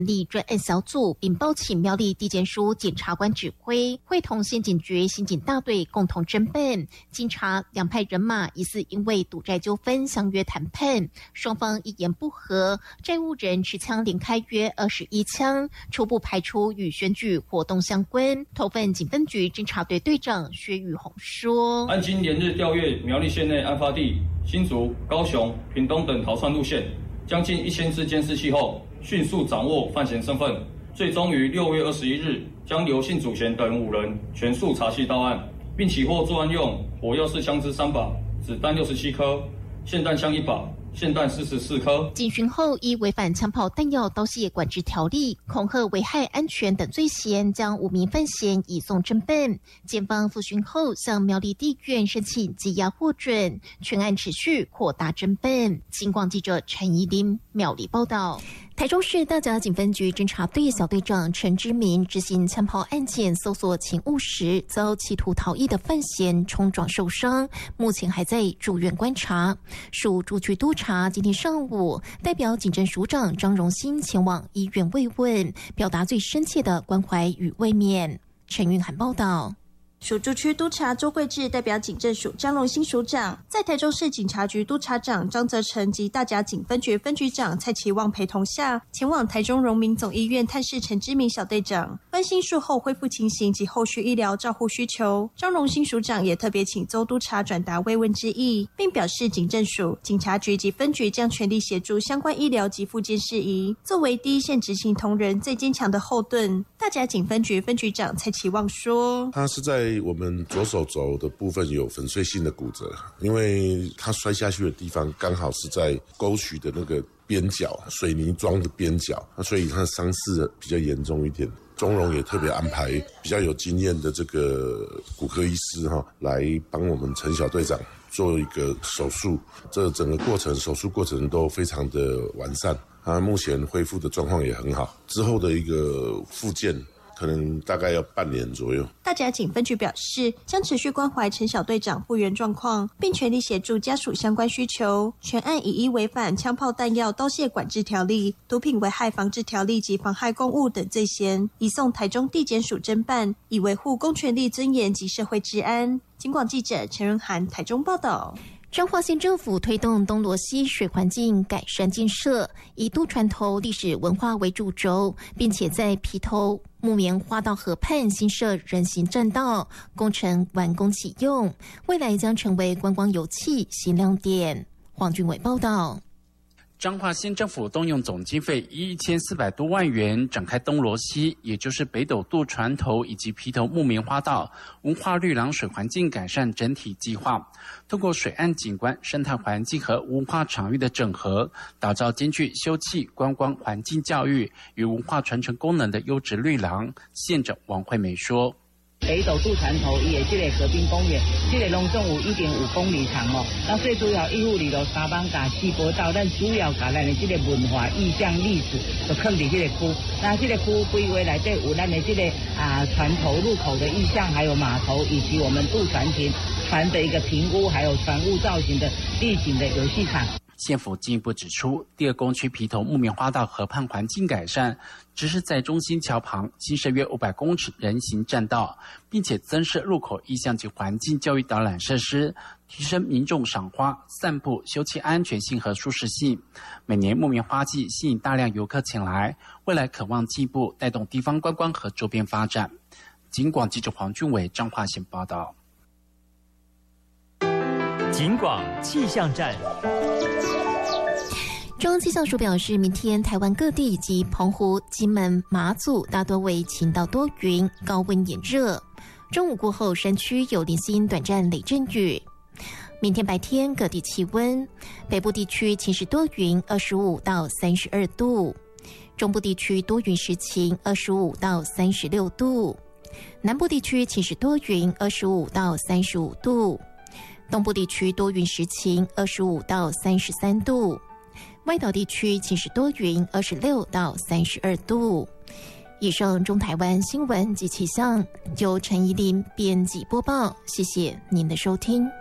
立专案小组，并报请苗栗地检署检察官指挥，会同县警局刑警大队共同侦办。经查，两派人马疑似因为赌债纠纷相约谈判，双方一言不合，债务人持枪连开约21枪，初步排除与选举活动相关。头份警分局侦查队队长薛宇宏说：“ 案经连日调阅苗栗县内案发地新竹、高雄、屏东等逃窜路线，将近1000支监视器后，迅速掌握犯嫌身份，最终于6月21日将刘姓祖贤等5人全数查缉到案，并起获作案用火药式枪支3把、子弹67颗、霰弹枪1把、霰弹44颗。 警询后，依违反枪炮弹药刀械管制条例、恐吓危害安全等罪嫌，将5名犯嫌移送侦办。检方复讯后，向苗栗地院申请羁押获准，全案持续扩大侦办。警广记者陈怡琳苗栗报道。台中市大甲警分局侦查队小队长陈之明执行枪炮案件搜索勤务时，遭企图逃逸的犯嫌冲撞受伤，目前还在住院观察。属竹区督察今天上午代表警政署长张荣兴前往医院慰问，表达最深切的关怀与慰勉。陈韵涵报道。 属竹区督察周桂智代表警政署张荣兴署长，在台中市警察局督察长张泽成及大甲警分局分局长蔡其旺陪同下，前往台中荣民总医院探视陈之明小队长，关心术后恢复情形及后续医疗照护需求。张荣兴署长也特别请周督察转达慰问之意，并表示警政署、警察局及分局将全力协助相关医疗及复健事宜，作为第一线执行同仁最坚强的后盾。大甲警分局分局长蔡其旺说：“ 他是在我们左手肘的部分有粉碎性的骨折，因为他摔下去的地方刚好是在沟渠的那个边角，水泥桩的边角，所以他的伤势比较严重一点。中荣也特别安排比较有经验的这个骨科医师来帮我们陈小队长做一个手术，这整个过程手术过程都非常的完善，他目前恢复的状况也很好，之后的一个复健可能大概要半年左右。” 大甲警分局表示，将持续关怀陈小队长复原状况，并全力协助家属相关需求。全案以依违反枪炮弹药刀械管制条例、毒品危害防治条例及妨害公务等罪嫌，移送台中地检署侦办，以维护公权力尊严及社会治安。警广记者陈仁涵台中报道。 彰化县政府推动东螺溪水环境改善建设，以渡船头历史文化为主轴，并且在皮头木棉花道河畔新设人行栈道，工程完工启用，未来将成为观光游憩新亮点。黄俊伟报道。 彰化县政府动用总经费1400多万元，展开东螺溪，也就是北斗渡船头以及皮头木棉花道文化绿廊水环境改善整体计划，通过水岸景观、生态环境和文化场域的整合，打造兼具休憩、观光、环境教育与文化传承功能的优质绿廊。县长王惠美说：“ 北斗渡船头伊的这个河滨公园，这个拢总有1.5公里长哦。那最主要依附里头3邦甲4波道，咱主要甲咱的这个文化、意象、历史，就放伫这个区。那这个区规划内底有咱的这个船头入口的意象，还有码头，以及我们渡船亭船的一个评估，还有船坞造型的地景的游戏场。” 县府进一步指出，第二工区皮头木棉花道河畔环境改善，只是在中心桥旁新设约500公尺人行栈道，并且增设入口意象及环境教育导览设施，提升民众赏花、散步、休憩安全性和舒适性。每年木棉花季吸引大量游客前来，未来渴望进一步带动地方观光和周边发展。警广记者黄俊伟彰化县报道。 警广气象站。 中央气象署表示，明天台湾各地以及澎湖、金门、马祖大多为晴到多云，高温炎热。中午过后，山区有零星短暂雷阵雨。明天白天各地气温，北部地区晴时多云，25到32度；中部地区多云时晴，25到36度；南部地区晴时多云，25到35度；东部地区多云时晴，25到33度；外岛地区晴时多云，26到32度。以上中台湾新闻及气象由陈怡琳编辑播报，谢谢您的收听。